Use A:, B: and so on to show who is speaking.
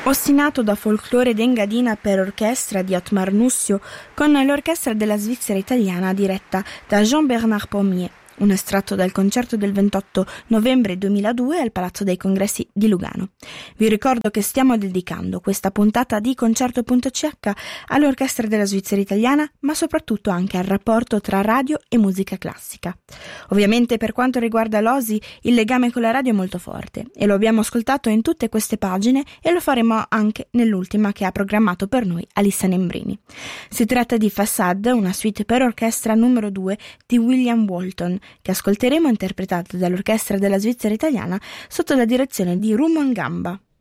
A: Ostinato da folklore d'Engadina per orchestra di Ottmar Nussio con l'orchestra della Svizzera italiana diretta da Jean-Bernard Pommier. Un estratto dal concerto del 28 novembre 2002 al Palazzo dei Congressi di Lugano. Vi ricordo che stiamo dedicando questa puntata di Concerto.ch all'orchestra della Svizzera italiana, ma soprattutto anche al rapporto tra radio e musica classica. Ovviamente per quanto riguarda l'Osi, il legame con la radio è molto forte e lo abbiamo ascoltato in tutte queste pagine e lo faremo anche nell'ultima che ha programmato per noi Alissa Nembrini. Si tratta di Façade, una suite per orchestra numero 2 di William Walton, che ascolteremo interpretata dall'orchestra della Svizzera italiana sotto la direzione di Rumon Gamba.